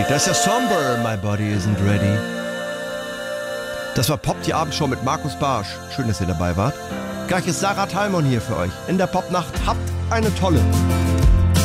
Das ist ja Somber, My Body Isn't Ready. Das war Pop, die Abendshow mit Markus Barsch. Schön, dass ihr dabei wart. Gleich ist Sarah Thalmon hier für euch. In der Popnacht habt eine tolle.